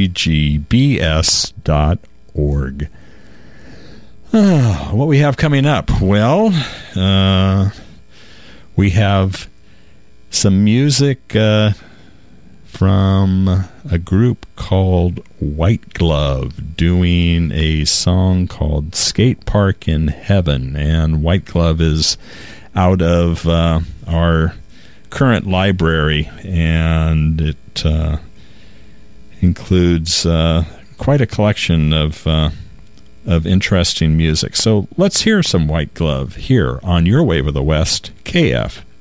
wcgbs.org. What we have coming up? Well, we have some music from a group called White Glove doing a song called Skate Park in Heaven. And White Glove is out of our current library, and it includes quite a collection of interesting music. So let's hear some White Glove here on Your Wave of the West, KF